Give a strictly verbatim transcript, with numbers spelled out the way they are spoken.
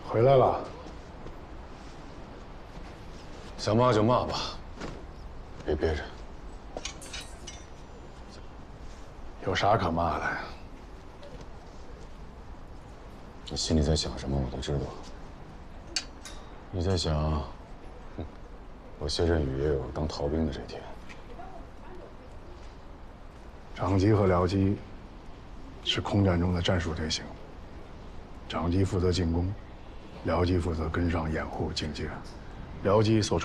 回来了， 想骂就骂吧，别憋着。 有啥可骂的？ 你心里在想什么，我都知道。你在想，我谢振宇也有当逃兵的这天。 长机和僚机是空战中的战术队形，长机负责进攻，僚机负责跟上掩护警戒，僚机所处